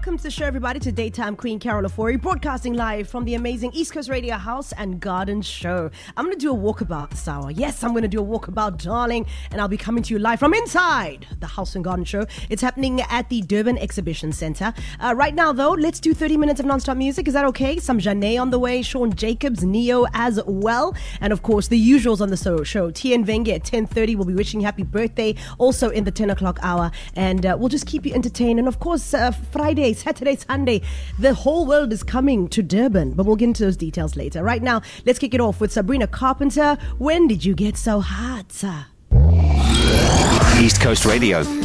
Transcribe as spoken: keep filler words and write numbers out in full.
welcome to the show, everybody, to Daytime Queen Carol Ofori, broadcasting live from the amazing East Coast Radio House and Garden Show. I'm going to do a walkabout this hour. Yes, I'm going to do a walkabout, darling, and I'll be coming to you live from inside the House and Garden Show. It's happening at the Durban Exhibition Centre. Uh, right now, though, let's do thirty minutes of non-stop music. Is that okay? Some Janae on the way, Sean Jacobs, Neo as well, and of course, the usuals on the show. Tien Vengi at ten thirty will be wishing you happy birthday, also in the ten o'clock hour, and uh, we'll just keep you entertained. And of course, uh, Friday, Saturday, Sunday, the whole world is coming to Durban, but we'll get into those details later. Right now, let's kick it off with Sabrina Carpenter. When did you get so hot? East Coast Radio.